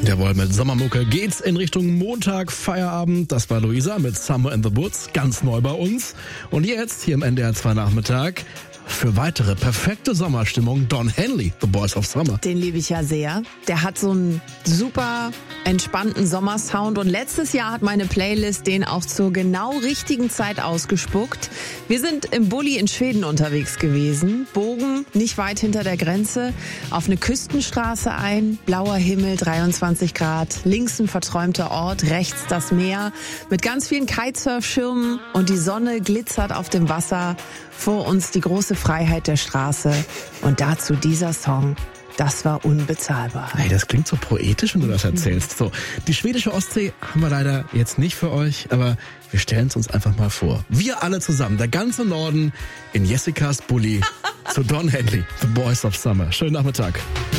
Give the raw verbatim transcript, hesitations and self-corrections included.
Jawohl, mit Sommermucke geht's in Richtung Montag, Feierabend. Das war Luisa mit Summer in the Woods, ganz neu bei uns. Und jetzt hier im N D R zwei Nachmittag für weitere perfekte Sommerstimmung Don Henley, The Boys of Summer. Den liebe ich ja sehr. Der hat so einen super entspannten Sommersound und letztes Jahr hat meine Playlist den auch zur genau richtigen Zeit ausgespuckt. Wir sind im Bulli in Schweden unterwegs gewesen, bogen nicht weit hinter der Grenze auf eine Küstenstraße ein, blauer Himmel, dreiundzwanzig Grad, links ein verträumter Ort, rechts das Meer mit ganz vielen Kitesurfschirmen und die Sonne glitzert auf dem Wasser, vor uns die große Freiheit der Straße und dazu dieser Song. Das war unbezahlbar. Hey, das klingt so poetisch, wenn du das erzählst. So, die schwedische Ostsee haben wir leider jetzt nicht für euch, aber wir stellen es uns einfach mal vor. Wir alle zusammen, der ganze Norden in Jessicas Bulli zu Don Henley, The Boys of Summer. Schönen Nachmittag.